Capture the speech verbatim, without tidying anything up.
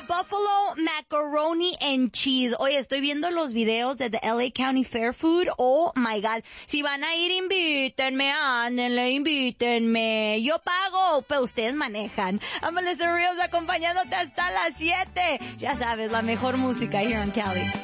Buffalo Macaroni and Cheese. Oye, estoy viendo los videos de The L A County Fair Food. Oh my God. Si van a ir, invítenme, ándenle, invítenme. Yo pago, pero ustedes manejan. I'm Melissa Ríos acompañándote hasta las siete. Ya sabes, la mejor música here en Cali.